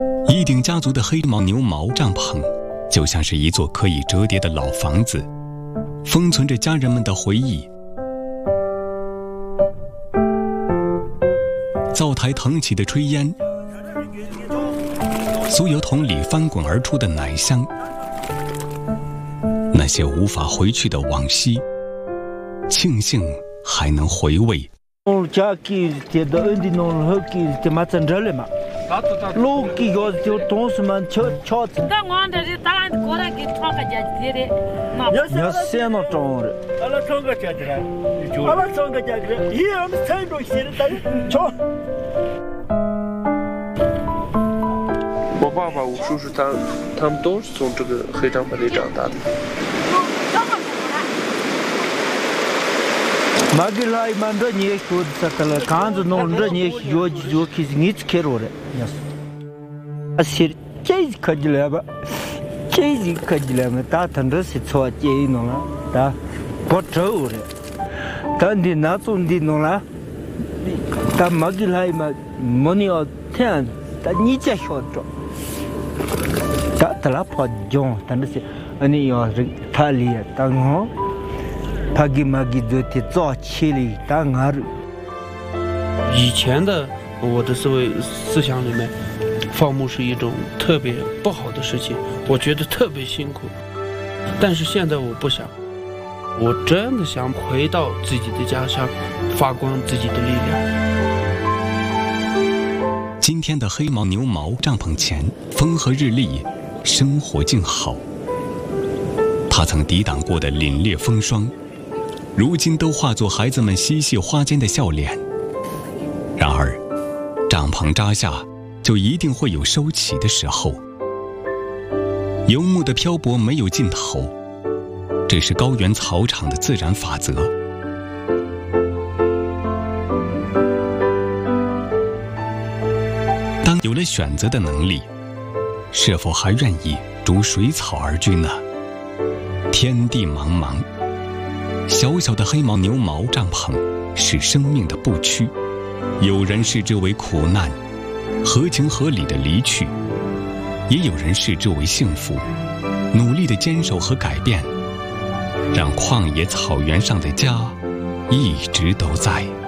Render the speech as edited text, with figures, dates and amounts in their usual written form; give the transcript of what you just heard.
一顶家族的黑毛牛毛帐篷，就像是一座可以折叠的老房子，封存着家人们的回忆。灶台腾起的炊烟，酥油桶里翻滚而出的奶香，那些无法回去的往昔，庆幸还能回味。 Loki goes to Tosman Church. Yes, Senator. 我爸爸、我叔叔他们都是从这个黑帐篷里长大的。 Magilai mandra nie kud sakala kanz no ndra nie jo kiz nits kerore. Yes. Asir cheiz kajlaba. Cheiz kajlaba ta tandra se chwa chei no la. Ta kotrore. Ta ndi na tundi no la. Ta magilai ma moni o ten ta ni cha shotro. Ta tala po jon tandra se ani yo thali ta ngo. Pagi magi dote造气力当儿。 以前的我的思想里面，放牧是一种特别不好的事情，我觉得特别辛苦。但是现在我不想，我真的想回到自己的家乡，发光自己的力量。 今天的黑毛牛毛帐篷前，风和日丽，生活静好。他曾抵挡过的凛冽风霜，如今都化作孩子们嬉戏花间的笑脸。然而，帐篷扎下，就一定会有收起的时候。游牧的漂泊没有尽头，这是高原草场的自然法则。当有了选择的能力，是否还愿意逐水草而居呢？天地茫茫，小小的黑毛牛毛帐篷是生命的不屈，有人视之为苦难，合情合理的离去，也有人视之为幸福，努力的坚守和改变，让旷野草原上的家一直都在。